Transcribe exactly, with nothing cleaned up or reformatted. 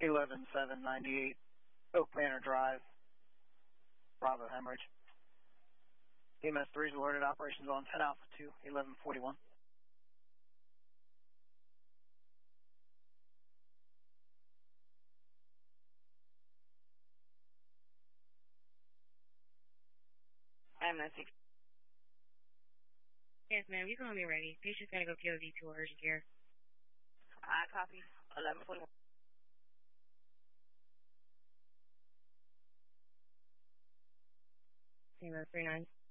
eleven seven ninety-eight Oak Manor Drive, Bravo Hemorrhage. E M S three is alerted, operations on ten Alpha two, eleven forty-one. M S six. Yes, ma'am, you can me ready. Patient's gonna go P O D to urgent care. I copy. eleven forty-one. Zero three nine.